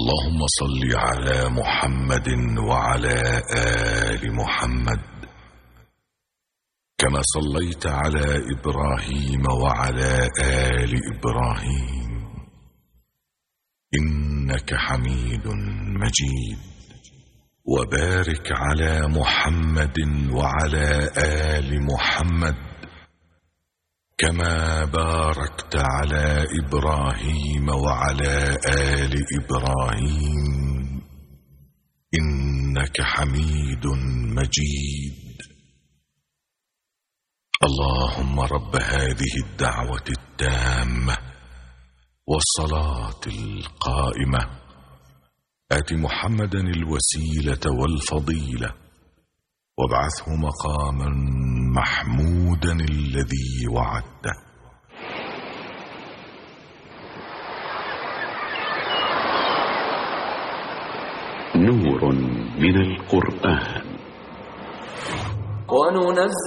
اللهم صل على محمد وعلى آل محمد كما صليت على إبراهيم وعلى آل إبراهيم إنك حميد مجيد. وبارك على محمد وعلى آل محمد كما باركت على إبراهيم وعلى آل إبراهيم إنك حميد مجيد. اللهم رب هذه الدعوة التامة والصلاة القائمة آت محمدا الوسيلة والفضيلة وابعثه مقاما محمودا الذي وعدته. نور من القرآن.